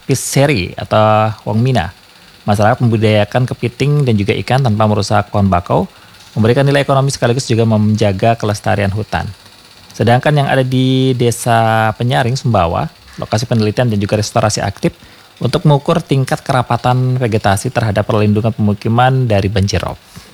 fishery atau Wongmina. Masyarakat membudidayakan kepiting dan juga ikan tanpa merusak pohon bakau, memberikan nilai ekonomi sekaligus juga menjaga kelestarian hutan. Sedangkan yang ada di Desa Penyaring, Sumbawa, lokasi penelitian dan juga restorasi aktif untuk mengukur tingkat kerapatan vegetasi terhadap perlindungan pemukiman dari banjir rob.